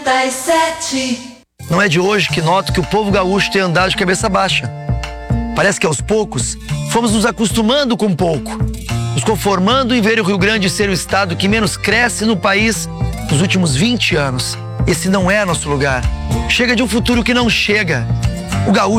Não é de hoje que noto que o povo gaúcho tem andado de cabeça baixa. Parece que aos poucos fomos nos acostumando com pouco, nos conformando em ver o Rio Grande ser o estado que menos cresce no país nos últimos 20 anos. Esse não é nosso lugar. Chega de um futuro que não chega. O gaúcho